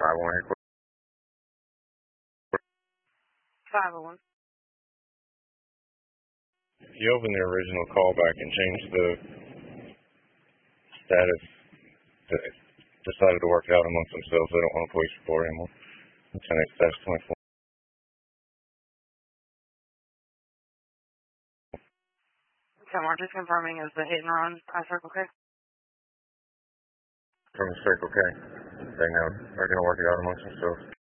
501. 501. You opened the original callback and changed the status. They decided to work it out amongst themselves. They don't want a police report anymore. It's an status 24. So we're just confirming is the hit and run at Circle K? From the Circle K. They know they're going to work it out amongst themselves.